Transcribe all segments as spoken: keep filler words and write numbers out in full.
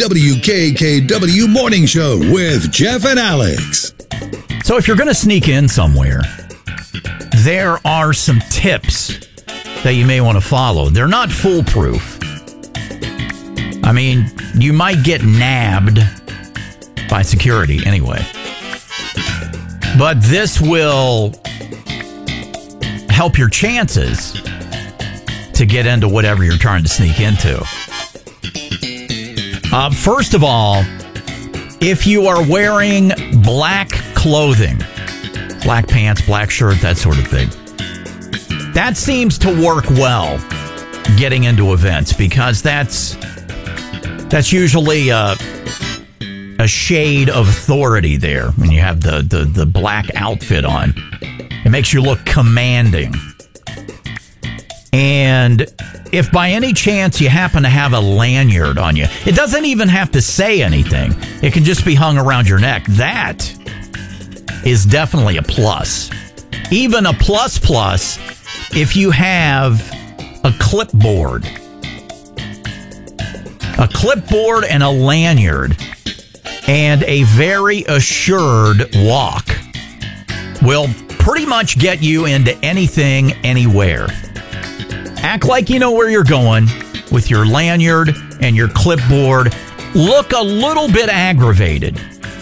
W K K W Morning Show with Jeff and Alex. So if you're going to sneak in somewhere, there are some tips that you may want to follow. They're not foolproof. I mean, you might get nabbed by security anyway. But this will help your chances to get into whatever you're trying to sneak into. Uh, first of all, if you are wearing black clothing, black pants, black shirt, that sort of thing, that seems to work well getting into events because that's that's usually a, a shade of authority there when you have the, the, the black outfit on. It makes you look commanding. And if by any chance you happen to have a lanyard on you, it doesn't even have to say anything. It can just be hung around your neck. That is definitely a plus. Even a plus plus if you have a clipboard. A clipboard and a lanyard and a very assured walk will pretty much get you into anything, anywhere. Act like you know where you're going with your lanyard and your clipboard. Look a little bit aggravated,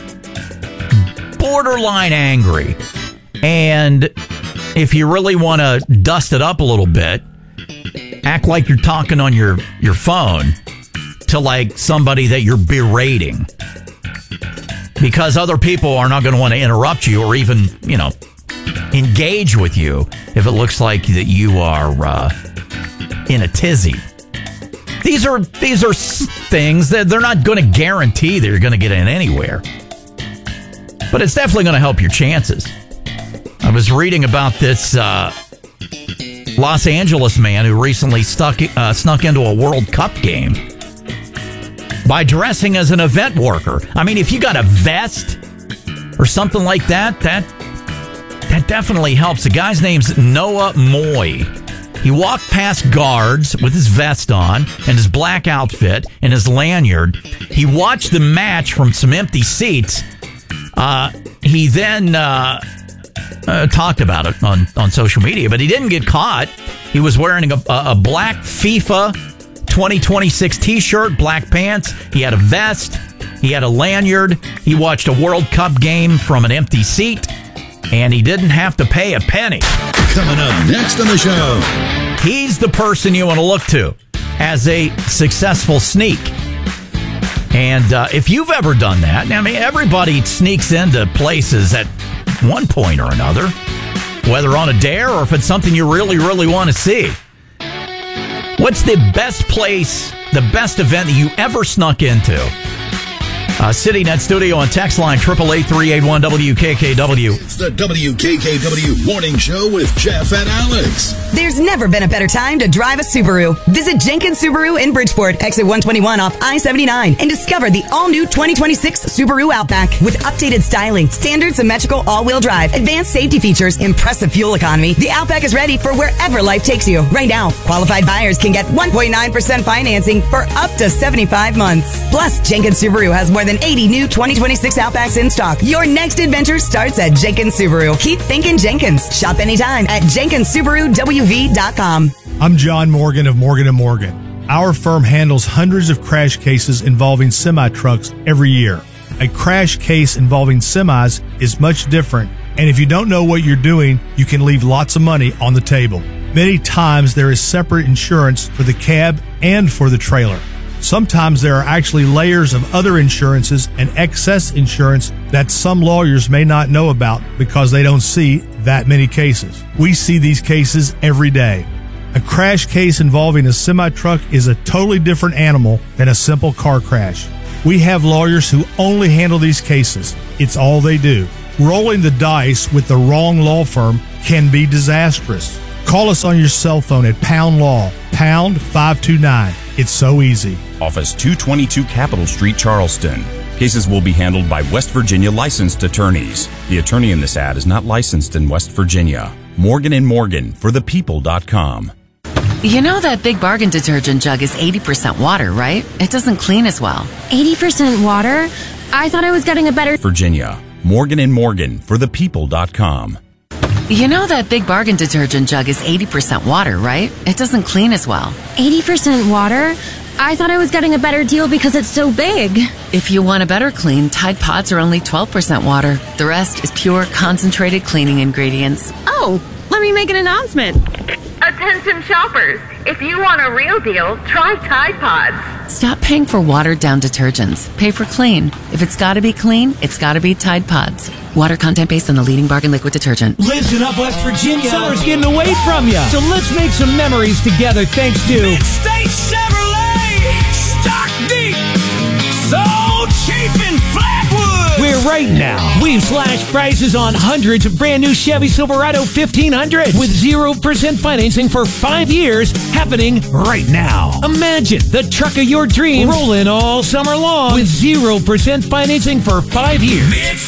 borderline angry. And if you really want to dust it up a little bit, act like you're talking on your, your phone to like somebody that you're berating. Because other people are not going to want to interrupt you or even, you know, engage with you if it looks like that you are uh, in a tizzy. These are these are things that they're not going to guarantee that you're going to get in anywhere. But it's definitely going to help your chances. I was reading about this uh, Los Angeles man who recently stuck, uh, snuck into a World Cup game by dressing as an event worker. I mean, if you got a vest or something like that, that that definitely helps. The guy's name's Noah Moy. He walked past guards with his vest on and his black outfit and his lanyard. He watched the match from some empty seats. Uh, he then uh, uh, talked about it on, on social media, but he didn't get caught. He was wearing a, a black FIFA twenty twenty-six t-shirt, black pants. He had a vest. He had a lanyard. He watched a World Cup game from an empty seat, and he didn't have to pay a penny. Coming up next on the show, he's the person you want to look to as a successful sneak. And uh, if you've ever done that, I mean, everybody sneaks into places at one point or another, whether on a dare or if it's something you really, really want to see. What's the best place, the best event that you ever snuck into? Uh, City Net Studio on text line, eight eight eight, three eight one, W K K W. It's the W K K W Morning Show with Jeff and Alex. There's never been a better time to drive a Subaru. Visit Jenkins Subaru in Bridgeport, exit one twenty-one off I seventy-nine, and discover the all-new twenty twenty-six Subaru Outback with updated styling, standard symmetrical all-wheel drive, advanced safety features, impressive fuel economy. The Outback is ready for wherever life takes you. Right now, qualified buyers can get one point nine percent financing for up to seventy-five months. Plus, Jenkins Subaru has more than eighty new twenty twenty-six Outbacks in stock. Your next adventure starts at Jenkins Subaru. Keep thinking Jenkins. Shop anytime at Jenkins Subaru W V dot com. I'm John Morgan of Morgan and Morgan. Our firm handles hundreds of crash cases involving semi-trucks every year. A crash case involving semis is much different, and if you don't know what you're doing, you can leave lots of money on the table. Many times there is separate insurance for the cab and for the trailer. Sometimes there are actually layers of other insurances and excess insurance that some lawyers may not know about because they don't see that many cases. We see these cases every day. A crash case involving a semi-truck is a totally different animal than a simple car crash. We have lawyers who only handle these cases. It's all they do. Rolling the dice with the wrong law firm can be disastrous. Call us on your cell phone at Pound Law, pound five two nine. It's so easy. Office two twenty-two Capitol Street, Charleston. Cases will be handled by West Virginia licensed attorneys. The attorney in this ad is not licensed in West Virginia. Morgan and Morgan for the people dot com. You know that Big Bargain detergent jug is eighty percent water, right? It doesn't clean as well. eighty percent water? I thought I was getting a better... Virginia. Morgan and Morgan for the people dot com. You know that Big Bargain detergent jug is eighty percent water, right? It doesn't clean as well. eighty percent water? I thought I was getting a better deal because it's so big. If you want a better clean, Tide Pods are only twelve percent water. The rest is pure, concentrated cleaning ingredients. Oh, let me make an announcement. Attention shoppers, if you want a real deal, try Tide Pods. Stop paying for watered-down detergents. Pay for clean. If it's gotta be clean, it's gotta be Tide Pods. Water content based on the leading bargain liquid detergent. Lives in up West Virginia. Summer's getting away from you. So let's make some memories together thanks to Mid-State Chevrolet. Stock deep. So cheap in Flatwood. Where right now, we've slashed prices on hundreds of brand new Chevy Silverado fifteen hundred with zero percent financing for five years happening right now. Imagine the truck of your dreams rolling all summer long with zero percent financing for five years.